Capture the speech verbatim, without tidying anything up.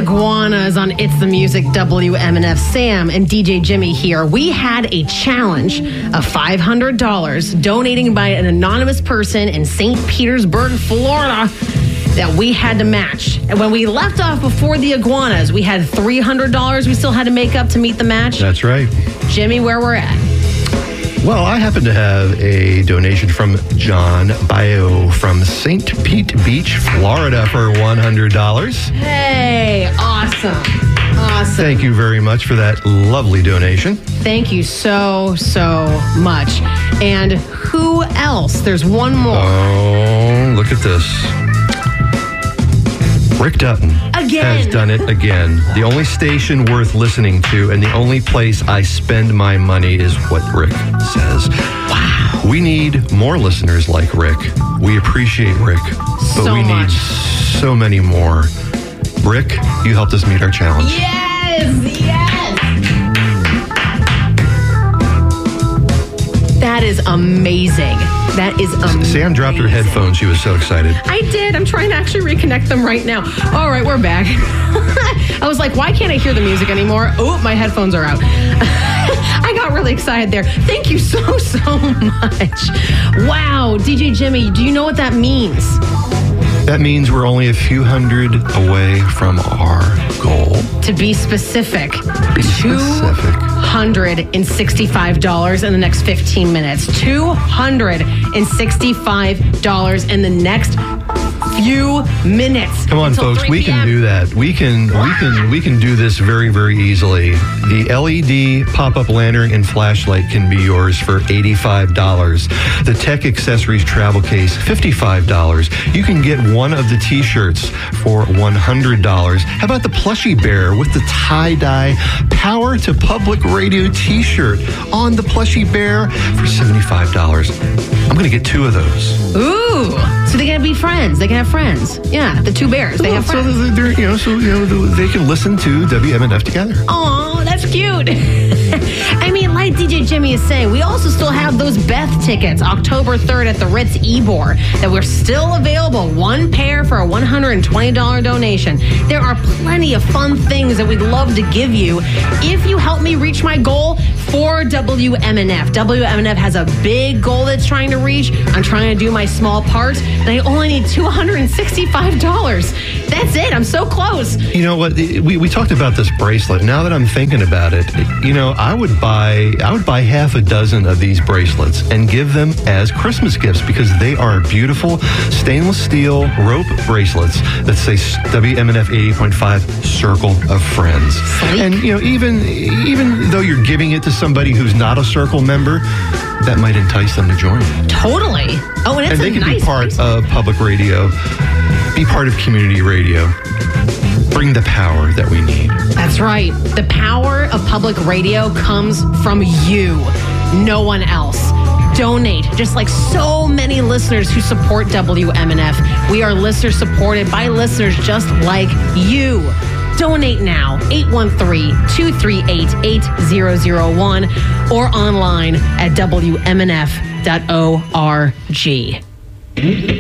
Iguanas on It's the Music W M N F. Sam and D J Jimmy here. We had a challenge of five hundred dollars donating by an anonymous person in Saint Petersburg, Florida, that we had to match. And when we left off before the Iguanas, we had three hundred dollars we still had to make up to meet the match. That's right. Jimmy, where we're at? Well, I happen to have a donation from John Bio from Saint Pete Beach, Florida for one hundred dollars. Hey, awesome. Awesome. Thank you very much for that lovely donation. Thank you so, so much. And who else? There's one more. Oh, look at this. Rick Dutton Again. has done it again. The only station worth listening to and the only place I spend my money is what Rick says. Wow. We need more listeners like Rick. We appreciate Rick, but So we need much. so many more. Rick, you helped us meet our challenge. Yes, yes. That is amazing. That is amazing. Sam dropped her headphones. She was so excited. I did. I'm trying to actually reconnect them right now. All right, we're back. I was like, why can't I hear the music anymore? Oh, my headphones are out. I got really excited there. Thank you so, so much. Wow, D J Jimmy, do you know what that means? That means we're only a few hundred away from our goal. To be specific, Be specific. two hundred sixty-five dollars in the next fifteen minutes. two hundred sixty-five dollars in the next few minutes. Come on, until folks, three we can do that. We can we can we can do this very, very easily. The L E D pop-up lantern and flashlight can be yours for eighty-five dollars. The Tech Accessories travel case, fifty-five dollars. You can get one of the t-shirts for one hundred dollars. How about the plushie bear with the tie-dye Power to Public Radio t-shirt on the plushie bear for seventy-five dollars. I'm going to get two of those. Ooh, so they can be friends. They can have friends. Yeah, the two bears. They have so friends. they're, you know, so you know they can listen to W M N F together. Oh, that's cute. I mean, like D J Jimmy is saying, we also still have those Beth tickets, October third at the Ritz Ybor, that we're still available. One pair for a one hundred twenty dollars donation. There are plenty of fun things that we'd love to give you if you help me reach my goal for W M N F. W M N F has a big goal that's trying to reach. I'm trying to do my small part, and I only need two hundred sixty-five dollars. That's it. I'm so close. You know what? We, we talked about this bracelet. Now that I'm thinking about it, you know, I would buy I would buy half a dozen of these bracelets and give them as Christmas gifts because they are beautiful stainless steel rope bracelets that say W M N F eighty point five Circle of Friends. Sleek. And you know, even even though you're giving it to somebody who's not a Circle member, that might entice them to join. Totally. Oh, and it's And they a can nice be part bracelet. of public radio, be part of community radio, bring the power that we need. That's right. The power of public radio comes from you, no one else. Donate, just like so many listeners who support W M N F. We are listener supported by listeners just like you. Donate now, eight one three, two three eight, eight zero zero one or online at W M N F dot org.